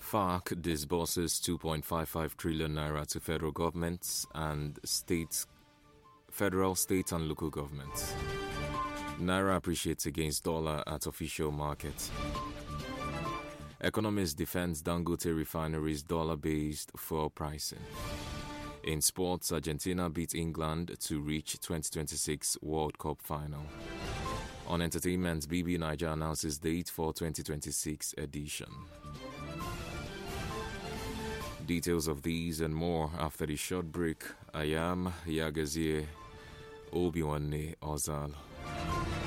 FARC disburses 2.55 trillion naira to federal governments and federal, state and local governments. Naira appreciates against dollar at official market. Economists defends Dangote refinery's dollar-based fuel pricing. In sports, Argentina beat England to reach 2026 World Cup final. On entertainment, BB Niger announces date for 2026 edition. Details of these and more after the short break. I am Yagazie Obiwanne Ozal.